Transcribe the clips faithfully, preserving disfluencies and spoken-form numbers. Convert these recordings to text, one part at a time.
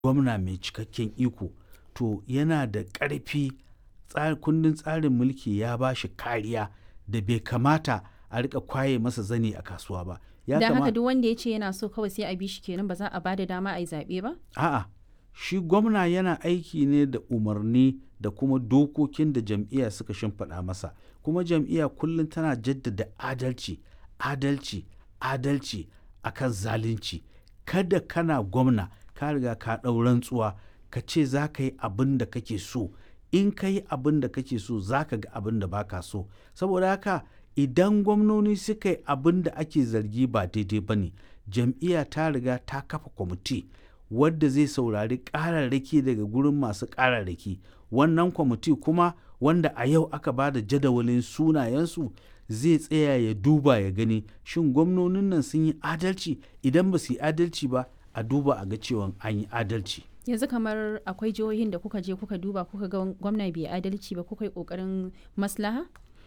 gwamna mai cikakken iko, to yana da ƙarfi. Kundin tsarin mulki ya ba shi kariya da bai kamata a rika kwaye masa zani a kasuwa ba. Da haka duk wanda ya ce yana so kawai sai a bi shi kenan, ba za a ba da dama a yi zaɓe ba? A'a, shi gwamna yana aiki ne da umarni da kuma dokokin da jam'iyya suka shimfiɗa masa, kuma jam'iyya kullum tana jaddada adalci adalci adalci akan zalunci. Kada kana gwamna ka riga ka ɗau rantsuwa ka ce za ka yi abin da kake so. In ka yi abin da kake so za ka ga abin da baka so. Saboda haka idan gwamnoni suka yi abin da ake zargi ba daidai ba ne, jam'iyya ta riga ta kafa kwamiti wadda zai saurari ƙararraki daga gurin masu ƙararraki. Wannan kwamiti kuma wanda a yau aka ba da jadawalin sunayensu zai tsaya ya duba ya gani shin gwamnonin nan sun yi adalci. Idan ba su yi adalci ba, a duba a ga cewa an yi adalci. Yanzu kamar akwai jihohin da kuka je kuka duba kuka ga gwamna bai adalci ba, kuka yi ƙoƙarin maslaha?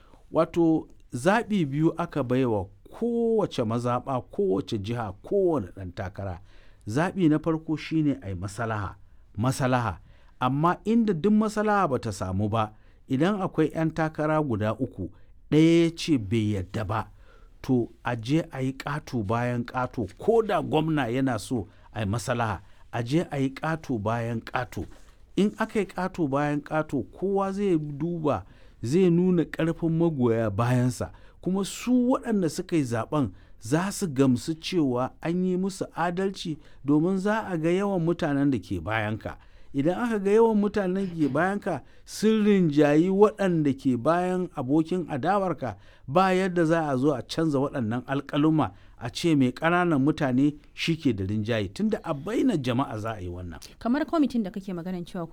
Wato zaɓi biyu aka baiwa kowace mazaɓa, kowace jiha, kowane ɗan takara. Zaɓi na farko shine a yi masalaha, masalaha. Amma inda duk masalaha ba ta samu ba, idan akwai 'yan takara guda uku, ɗaya ya ce bai yadda ba, to a je a yi ƙato bayan ƙato. Ko da gwamna yana so a yi masalaha, a je a yi ƙato bayan ƙato. In aka yi ƙato bayan ƙato, kowa zai duba, zai nuna ƙarfin magoya bayansa, kuma su waɗanda suka yi zaɓen za su gamsu cewa an yi musu adalci, domin za a ga yawan mutanen da ke bayanka. Idan aka ga yawan mutanen da ke bayanka sun rinjayi waɗanda ke bayan abokin adawarka, ba yadda za a zo a canza waɗannan alƙaluma a ce mai ƙananan mutane shi ke da rinjaye, tunda a bainar jama'a za a yi wannan. Kamar kwamitin da kake maganan cewa